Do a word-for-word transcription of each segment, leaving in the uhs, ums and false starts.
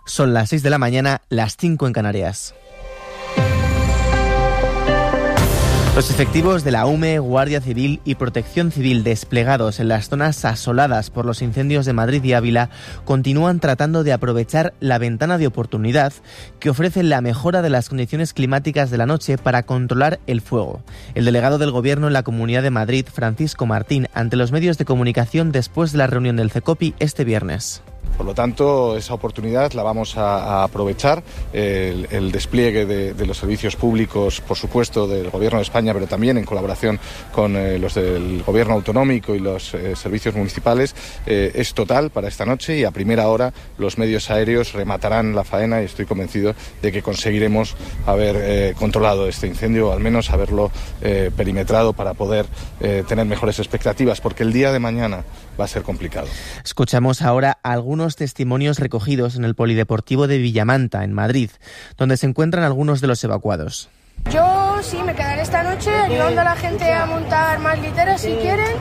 Son las seis de la mañana, las cinco en Canarias. Los efectivos de la U M E, Guardia Civil y Protección Civil desplegados en las zonas asoladas por los incendios de Madrid y Ávila continúan tratando de aprovechar la ventana de oportunidad que ofrece la mejora de las condiciones climáticas de la noche para controlar el fuego. El delegado del Gobierno en la Comunidad de Madrid, Francisco Martín, ante los medios de comunicación después de la reunión del CECOPI este viernes. Por lo tanto, esa oportunidad la vamos a, a aprovechar. El, el despliegue de, de los servicios públicos, por supuesto, del Gobierno de España, pero también en colaboración con eh, los del Gobierno autonómico y los eh, servicios municipales, eh, es total para esta noche y a primera hora los medios aéreos rematarán la faena y estoy convencido de que conseguiremos haber eh, controlado este incendio o al menos haberlo eh, perimetrado para poder eh, tener mejores expectativas, porque el día de mañana va a ser complicado. Escuchamos ahora algunos testimonios recogidos en el Polideportivo de Villamanta, en Madrid, donde se encuentran algunos de los evacuados. Yo sí me quedaré esta noche ayudando a la gente a montar más literas si quieren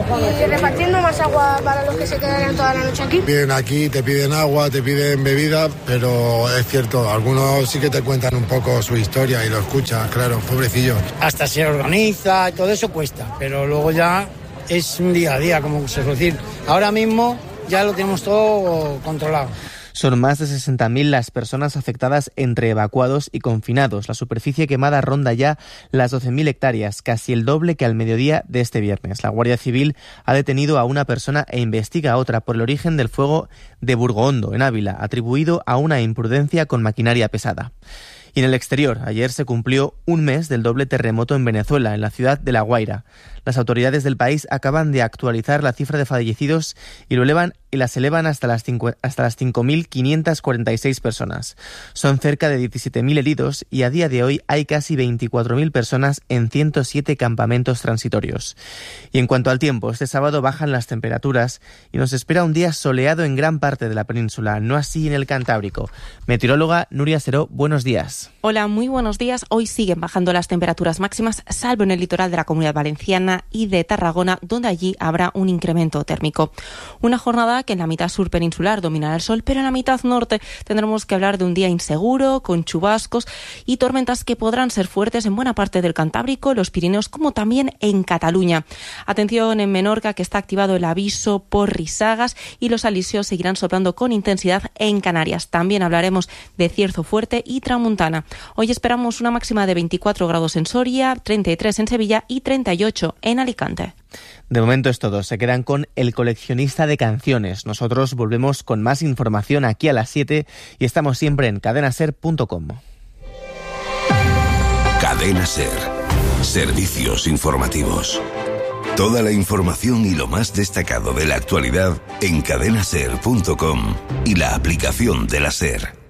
y repartiendo más agua para los que se quedarán toda la noche aquí. Vienen aquí, te piden agua, te piden bebida, pero es cierto, algunos sí que te cuentan un poco su historia y lo escuchas, claro, pobrecillos. Hasta se organiza, todo eso cuesta, pero luego ya es un día a día, como se suele decir. Ahora mismo ya lo tenemos todo controlado. Son más de sesenta mil las personas afectadas entre evacuados y confinados. La superficie quemada ronda ya las doce mil hectáreas, casi el doble que al mediodía de este viernes. La Guardia Civil ha detenido a una persona e investiga a otra por el origen del fuego de Burgohondo, en Ávila, atribuido a una imprudencia con maquinaria pesada. Y en el exterior, ayer se cumplió un mes del doble terremoto en Venezuela, en la ciudad de La Guaira. Las autoridades del país acaban de actualizar la cifra de fallecidos y lo elevan y las elevan hasta las cinco, hasta las cinco mil quinientas cuarenta y seis personas. Son cerca de diecisiete mil heridos y a día de hoy hay casi veinticuatro mil personas en ciento siete campamentos transitorios. Y en cuanto al tiempo, este sábado bajan las temperaturas y nos espera un día soleado en gran parte de la península, no así en el Cantábrico. Meteoróloga Nuria Seró, buenos días. Hola, muy buenos días. Hoy siguen bajando las temperaturas máximas, salvo en el litoral de la Comunidad Valenciana y de Tarragona, donde allí habrá un incremento térmico. Una jornada que en la mitad sur peninsular dominará el sol, pero en la mitad norte tendremos que hablar de un día inseguro, con chubascos y tormentas que podrán ser fuertes en buena parte del Cantábrico, los Pirineos, como también en Cataluña. Atención en Menorca, que está activado el aviso por risagas y los alisios seguirán soplando con intensidad en Canarias. También hablaremos de cierzo fuerte y tramuntana. Hoy esperamos una máxima de veinticuatro grados en Soria, treinta y tres en Sevilla y treinta y ocho en Alicante. De momento es todo. Se quedan con El Coleccionista de Canciones. Nosotros volvemos con más información aquí a las siete y estamos siempre en cadena ser punto com. Cadena Ser. Servicios informativos. Toda la información y lo más destacado de la actualidad en cadena ser punto com y la aplicación de la SER.